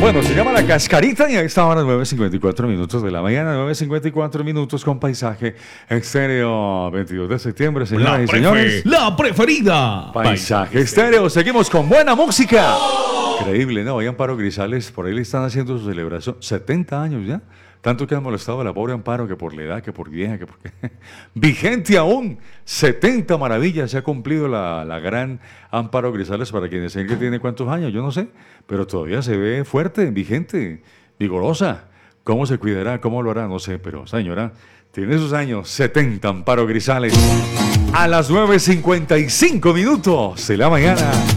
Bueno, se llama La Cascarita y a esta hora 9:54 minutos de la mañana, 9:54 minutos con Paisaje Estéreo, 22 de septiembre, señoras y señores. La preferida. Paisaje Estéreo, seguimos con buena música. Increíble, ¿no? Hoy Amparo Grisales, por ahí le están haciendo su celebración, 70 años ya. Tanto que han molestado a la pobre Amparo, que por la edad, que por vieja, que por... Vigente aún, 70 maravillas se ha cumplido la gran Amparo Grisales, para quienes saben que tiene cuántos años, yo no sé, pero todavía se ve fuerte, vigente, vigorosa. ¿Cómo se cuidará? ¿Cómo lo hará? No sé, pero señora, tiene sus años, 70 Amparo Grisales. A las 9:55 minutos de la mañana.